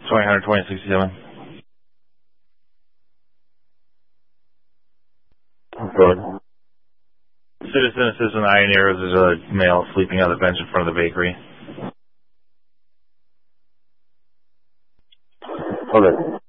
2000, 2067. Good. Citizen Ioneer. There's a male sleeping on the bench in front of the bakery. Okay.